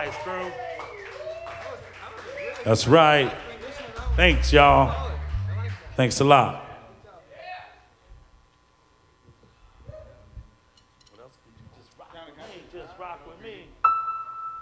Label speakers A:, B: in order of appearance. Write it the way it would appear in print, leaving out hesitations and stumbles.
A: Nice, crew. That's right. Thanks, y'all. Thanks a lot. What else could you just rock with me? Just rock with me.